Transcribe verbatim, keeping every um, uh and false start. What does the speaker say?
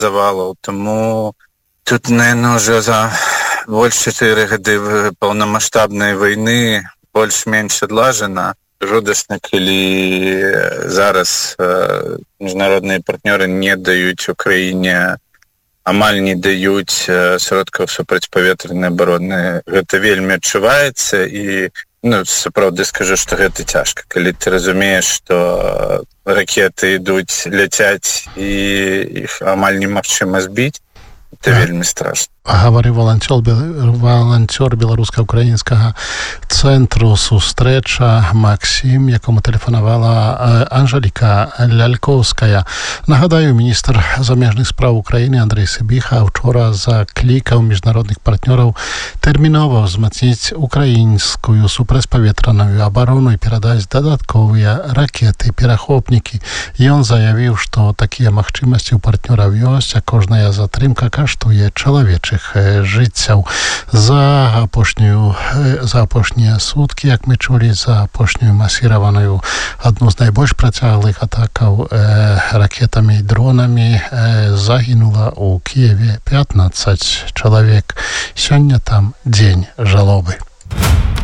завалаў. Таму тут, наверное, ўжо за больш чатыры гады паўнамаштабнай вайны больш-менш адлажана. Жудасна, калі зараз э, міжнародныя партнёры не даюць Украіне, амаль не даюць э, сродкаў супрацьпаветранай абароны. Гэта вельмі адчуваецца і, ну, сапраўды скажу, што гэта цяжка. Калі ты разумееш, што ракеты ідуць, ляцяць і іх амаль немагчыма збіць, это вельмі страшна. Гаварыў валанцёр, валанцёр беларуска-украінскага цэнтру «Сустрэча» Максім, якому тэлефанавала Анжэліка Лялькоўская. Нагадаю, міністр замежных спраў Украіны Андрэй Сыбіха учора заклікаў міжнародных партнёраў тэрмінова ўзмацніць украінскую супрацьпаветраную абарону і перадаць дадатковыя ракеты-перахопнікі. Ён заявіў, што такія магчымасці ў партнёраў ёсць, а кожная затрымка каштуе чалавечых жыццяў. За апошнюю, за апошнія суткі, як мы чулі, за апошнюю масіраваную адну з найбольш працяглых атакаў э, ракетамі і дронамі э, загінула ў Кіеве пятнаццаць чалавек. Сёння там дзень жалобы.